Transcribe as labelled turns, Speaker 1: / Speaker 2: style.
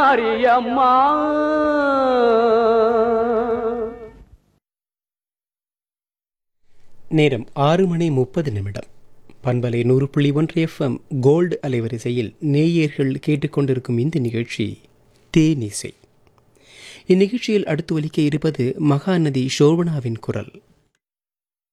Speaker 1: மாரியம்மா.
Speaker 2: நேரம் 6:30 பண்பலை 100.1 FM gold அலைவரிசையில் நேயர்கள் கேட்டுக்கொண்டிருக்கும் இந்த நிகழ்ச்சி தேனிசை. இந்நிகழ்ச்சியில் அடுத்து ஒலிக்க இருப்பது மகாநதி ஷோபனாவின் குரல்.